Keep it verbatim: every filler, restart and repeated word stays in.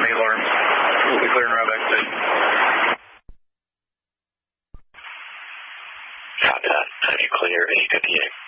the alarm. We'll be clearing around backstage. Copy that. Time to clear eight fifty-eight.